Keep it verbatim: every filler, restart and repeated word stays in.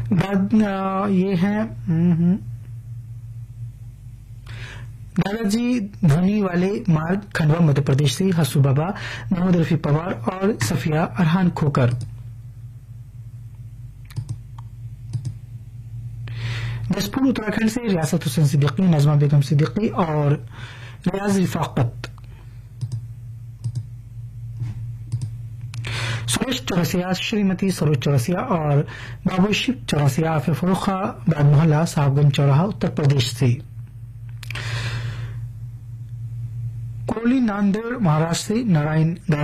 बाद ये है दादाजी धोनी वाले मार्ग, खंडवा मध्य प्रदेश से हसू बाबा, मोहम्मद रफी पवार और सफिया अरहान खोकर। जसपुर उत्तराखंड से रियासत हुसैन सिद्दीकी, नजमा बेगम सिद्दीकी और रियाज रिफाकत। सुरेश चौरसिया, श्रीमती सरोज चौरसिया और बाबू शिव चौरसिया फरुखाबाद मोहल्ला, साहबगंज चौराहा, उत्तर प्रदेश से। कोली नांदेड़ महाराष्ट्र से नारायण